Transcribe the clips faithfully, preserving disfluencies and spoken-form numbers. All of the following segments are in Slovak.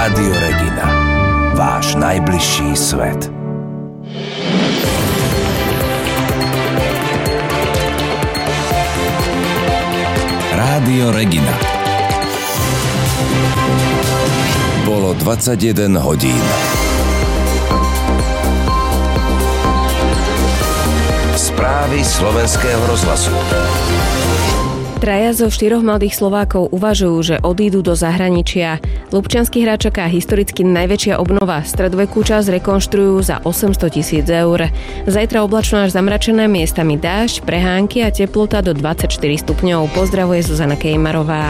Rádio Regina. Váš najbližší svet. Rádio Regina. Bolo dvadsaťjeden hodín. Správy slovenského rozhlasu. Traja zo štyroch mladých Slovákov uvažujú, že odídu do zahraničia. Ľubčiansky hráč čaká historicky najväčšia obnova. Stredovekú časť rekonštruujú za osemsto tisíc eur. Zajtra oblačno až zamračené, miestami dážď, prehánky a teplota do dvadsaťštyri stupňov. Pozdravuje Zuzana Kejmarová.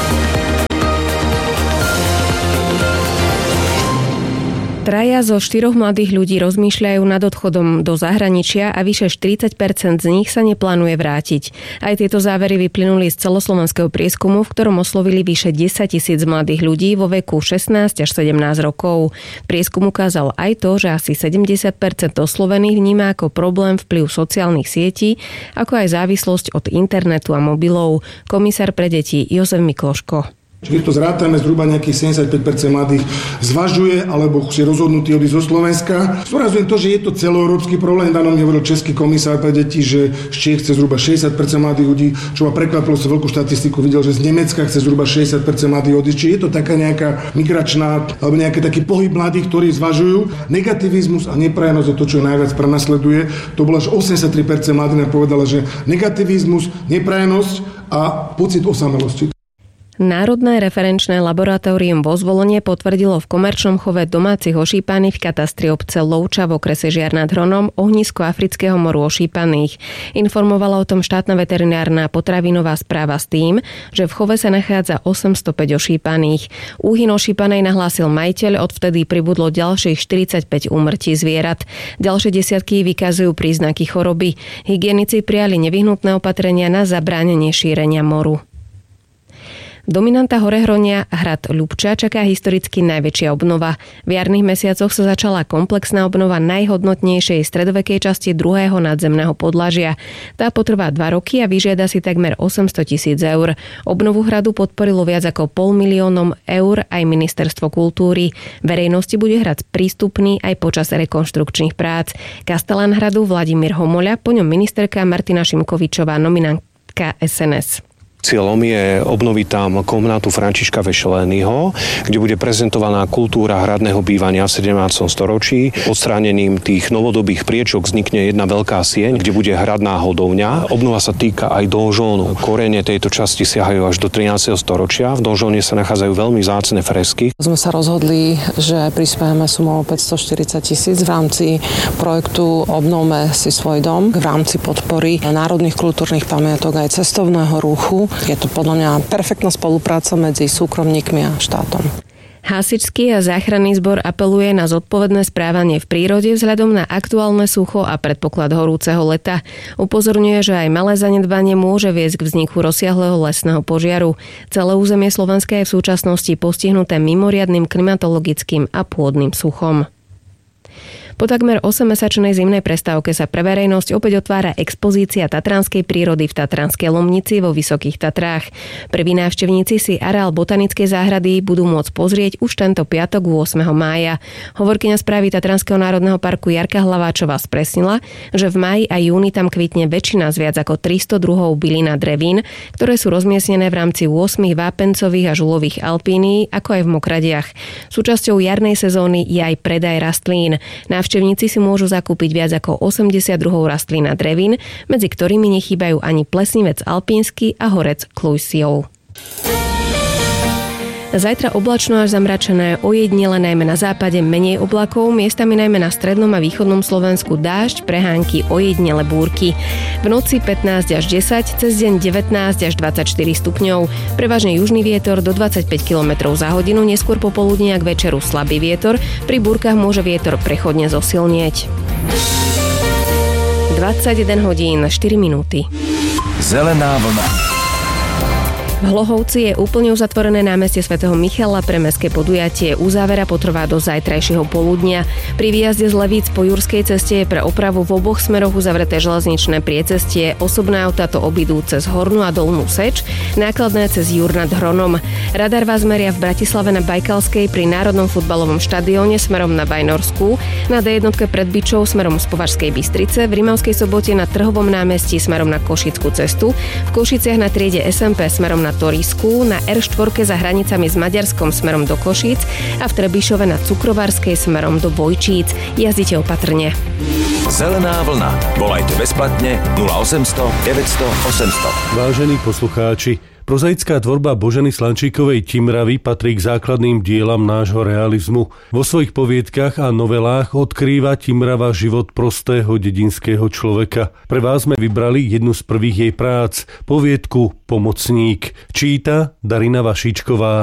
Traja zo štyroch mladých ľudí rozmýšľajú nad odchodom do zahraničia a vyše štyridsať percent z nich sa neplánuje vrátiť. Aj tieto závery vyplynuli z celoslovenského prieskumu, v ktorom oslovili vyše desaťtisíc mladých ľudí vo veku šestnásť až sedemnásť rokov. Prieskum ukázal aj to, že asi sedemdesiat percent oslovených vníma ako problém vplyv sociálnych sietí, ako aj závislosť od internetu a mobilov. Komisár pre deti Jozef Mikloško. Keď to zrátame, zhruba nejakých sedemdesiatpäť percent mladých zvažuje alebo si rozhodnutý odísť zo Slovenska. Zdôrazňujem to, že je to celoeurópsky problém. Dáno mi hovoril český komisár pre deti, že z Čiech chce zhruba šesťdesiat percent mladých ľudí, čo ma prekvapilo, som veľkú štatistiku videl, že z Nemecka chce zhruba šesťdesiat percent mladých odísť. Čiže je to taká nejaká migračná alebo nejaký taký pohyb mladých, ktorí zvažujú. Negativizmus a neprajenosť je to, čo najviac prenasleduje. To bolo až osemdesiattri percent mladých nám povedala, že negativizmus, neprajenosť a pocit osamelosti. Národné referenčné laboratórium vo Zvolenie potvrdilo v komerčnom chove domácich ošípaných v katastri obce Lovča v okrese Žiar nad Hronom ohnisko afrického moru ošípaných. Informovala o tom štátna veterinárna potravinová správa s tým, že v chove sa nachádza osemstopäť ošípaných. Úhyn ošípanej nahlásil majiteľ, odvtedy pribudlo ďalších štyridsaťpäť úmrtí zvierat. Ďalšie desiatky vykazujú príznaky choroby. Hygienici prijali nevyhnutné opatrenia na zabránenie šírenia moru. Dominanta Horehronia hrad Ľubča čaká historicky najväčšia obnova. V jarných mesiacoch sa začala komplexná obnova najhodnotnejšej stredovekej časti druhého nadzemného podlažia. Tá potrvá dva roky a vyžiada si takmer osemsto tisíc eur. Obnovu hradu podporilo viac ako pol miliónom eur aj Ministerstvo kultúry. Verejnosti bude hrad prístupný aj počas rekonštrukčných prác. Kastelán hradu Vladimír Homoľa, po ňom ministerka Martina Šimkovičová, nominantka es en es. Cieľom je obnoviť tam komnátu Františka Vešelényho, kde bude prezentovaná kultúra hradného bývania v sedemnástom storočí. Odstránením tých novodobých priečok vznikne jedna veľká sieň, kde bude hradná hodovňa. Obnova sa týka aj donžónu. Korene tejto časti siahajú až do trinásteho storočia. V donžóne sa nachádzajú veľmi vzácne fresky. Sme sa rozhodli, že prispiejeme sumou päťstoštyridsať tisíc v rámci projektu Obnovme si svoj dom, v rámci podpory národných kultúrnych pamiatok aj cestovného ruchu. Je to podľa mňa perfektná spolupráca medzi súkromníkmi a štátom. Hasičský a záchranný zbor apeluje na zodpovedné správanie v prírode vzhľadom na aktuálne sucho a predpoklad horúceho leta. Upozorňuje, že aj malé zanedbanie môže viesť k vzniku rozsiahleho lesného požiaru. Celé územie Slovenska je v súčasnosti postihnuté mimoriadnym klimatologickým a pôdnym suchom. Po takmer osemmesačnej zimnej prestávke sa pre verejnosť opäť otvára expozícia tatranskej prírody v Tatranskej Lomnici vo Vysokých Tatrách. Prví návštevníci si areál botanickej záhrady budú môcť pozrieť už tento piatok ôsmeho mája. Hovorkyňa správy Tatranského národného parku Jarka Hlaváčová spresnila, že v máji a júni tam kvitne väčšina z viac ako tristo druhov bylín a drevín, ktoré sú rozmiestnené v rámci ôsmich vápencových a žulových alpínií, ako aj v mokradiach. Súčasťou jarnej sezóny je aj predaj rastlín. Návštevníci si môžu zakúpiť viac ako osemdesiat druhov rastlín a drevín, medzi ktorými nechýbajú ani plesnivec alpínsky a horec Kluisiov. Zajtra oblačno až zamračené, ojedinele najmä na západe menej oblakov, miestami najmä na strednom a východnom Slovensku dážď, prehánky, ojedinele búrky. V noci pätnásť až desať, cez deň devätnásť až dvadsaťštyri stupňov. Prevažne južný vietor do dvadsaťpäť kilometrov za hodinu, neskôr popoludní a k večeru slabý vietor. Pri búrkach môže vietor prechodne zosilnieť. dvadsaťjeden hodín štyri minúty. Zelená vlna. V Hlohovci je úplne uzatvorené námestie svätého Michala pre mestské podujatie. Uzávera potrvá do zajtrajšieho poludnia. Pri výjazde z Levíc po Jurskej ceste je pre opravu v oboch smeroch uzavreté železničné priecestie. Osobné autá to obidú cez Hornú a Dolnú Seč, nákladné cez Jur nad Hronom. Radar vás meria v Bratislave na Bajkalskej pri Národnom futbalovom štadióne smerom na Vajnorskú, na dé jedna pred Byčou smerom z Považskej Bystrice, v Rimavskej Sobote na Trhovom námestí smerom na Košickú cestu, v Košiciach na triede es em pé smerom na Torísku, na er štyri za hranicami s Maďarskom smerom do Košíc a v Trebišove na Cukrovárskej smerom do Vojčíc. Jazdite opatrne. Zelená vlna. Volajte bezplatne nula osemsto deväťsto osemsto. Vážení poslucháči, prozaická tvorba Boženy Slančíkovej Timravy patrí k základným dielam nášho realizmu. Vo svojich poviedkach a novelách odkrýva Timrava život prostého dedinského človeka. Pre vás sme vybrali jednu z prvých jej prác, poviedku Pomocník. Číta Darina Vašíčková.